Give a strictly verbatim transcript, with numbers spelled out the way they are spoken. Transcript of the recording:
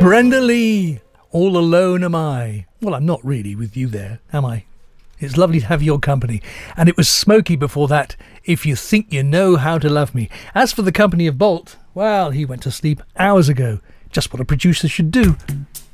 Brenda Lee, All Alone Am I. Well, I'm not really with you there, am I? It's lovely to have your company. And it was Smokey before that, If You Think You Know How to Love Me. As for the company of Bolt, well, he went to sleep hours ago. Just what a producer should do.